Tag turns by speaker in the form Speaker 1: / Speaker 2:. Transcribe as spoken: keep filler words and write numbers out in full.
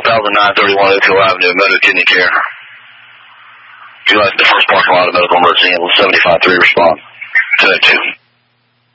Speaker 1: one thousand nine thirty-one Oak Hill Avenue, Moto Kidney Care. Utilize the first parking lot of medical emergency, and seventy-five three respond. ten oh two.